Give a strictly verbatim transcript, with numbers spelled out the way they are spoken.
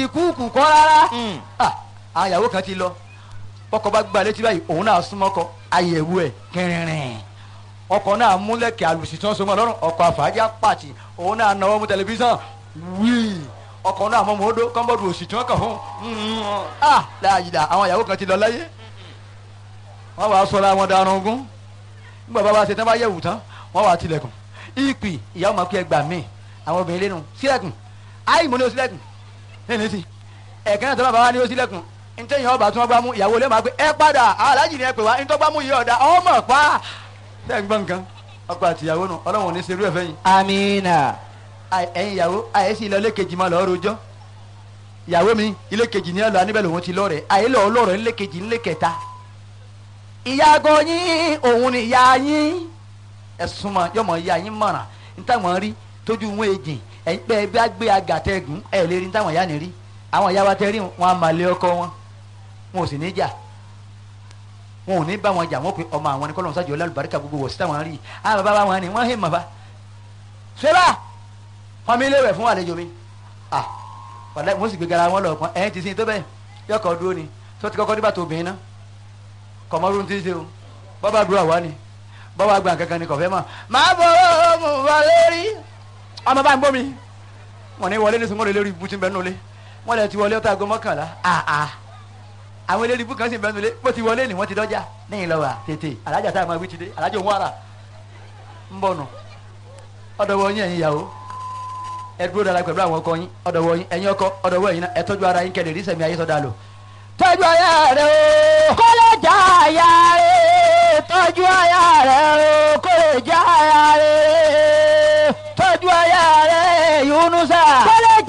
ti kúùkù kọ́ rárá àwọn ìyàwó kan ti lọ ọkọ bá gba létí báyìí òun náà súnmọ́ ọkọ àyẹ̀wò ẹ̀ kẹrìnrìn ọkọ náà múlẹ̀kẹ̀ àlùsí tí wọ́n so mọ́ lọ́rùn ọkọ àfàájà pàtì òun náà náwó mú tẹlifíṣàn wíì ọkọ náà mọ́ mọ́ọ́dọ́ kọ́ńbọ́ọ̀dù òsì tí wọ́n kàn fún ah láàyè àwọn ìyàwó kan ti lọ láyé wọ́n wàá sọ̀rọ̀ àwọn darun ogún nígbà bá wa ṣe tán bá yẹ̀wù tán wọ́n wàá tilẹ̀kùn ìpì ìyàwó máa kí ẹ gbà mí àwọn obìnrin lẹ́nu sílẹ̀kùn áì mo ní o sílẹ̀kùn lẹ́nu sí ẹ̀kẹ́ náà tó bá wà ní o sílẹ̀kùn ntẹ́yìn ọba tí wọ́n gbá mú ìyàwó lè máa gbé ẹ padà aláàjì ni ẹ pè wá ntọ́ gbá mú yìí ọ̀dà ọmọ pa ṣe ń gbọ́ nǹkan ọkọ àti ìyàwó nù ọlọ́run ò ní ṣerú ẹ̀ fẹ́yìn. amina. ẹ̀yin ìyàwó àyẹ̀sí ilé kejì máa lọ́ọ́ rojọ́ ìyàwó mi ilé kejì ní ọ̀là níbẹ̀ lòun ti lọ́ọ̀rẹ̀ àyè lọ́ọ́ lọ́ọ̀rẹ̀ ilé kejì ilé kẹta. ìyàgò yín òun ni ìyá yín ẹ̀sùn mọ̀ yọmọ ìyá yín mọ̀ràn nítawọ̀n rí tójú wọn èjì ẹ̀yin pé ẹ bá gbé agàtẹ́gùn ẹ̀ lè rí nítawọ̀n ìyá ni rí àwọn ìyá wa tẹ́ rí wọn a máa lé ọkọ wọn wọn ò sì ní jà wọn ò ní bá wọn jà wọn pe ọmọ àwọn ní kọlọmù sájọ lálùbáríkà gbogbo wọ síta wọn rí àwọn bàbá wọn ni wọn hé màbá ṣẹlá wọn mi léwẹ fún àlejò mi ah wàlẹ mo sì gbé gara wọn lọ pọn ẹyin ti sin tó bẹ́ẹ̀ yọkọ dúró ni tó ti kọ́kọ́ nígbà tó obìnrin náà kọmọrún ti ṣe o bàbá dúró àwa ni bàbá gbà kankan ni kọfẹ mọ máa bọ ọmọ wa lórí ọmọ bá ń gbọ́ mi wọn ní wọlé ní sunwọlé lórí ibùtí bẹ́ẹ̀ nulẹ wọn lè ti wọlé ọtá aago mọ́kànlá ah ah àwọn eléré ibú kan sì ń bẹ́ẹ̀ nulẹ̀ bó ti wọlé ni wọ́n ti dọ́jà lẹ́yìn lọ́wọ́ tètè alájà tá a máa wí ti dé alájà òun ara ń bọ̀ nù ọ̀dọ̀wọ̀ yín ẹ̀yin ìyàwó ẹ dúró dára pẹ̀lú àwọn ọkọ yín ọ̀dọ̀wọ̀ yín ẹ̀yin ọkọ ọ̀dọ̀wọ̀ ẹ̀yin náà ẹ tọ́jú ara yín kẹ́lẹ̀ rí sẹ̀mí ayé sọ́dà lò. tọ́jú aya rẹ o kó lè já aya rẹ tọ́jú aya rẹ o kó lè já aya rẹ tọ́jú aya rẹ Yunusa kó lè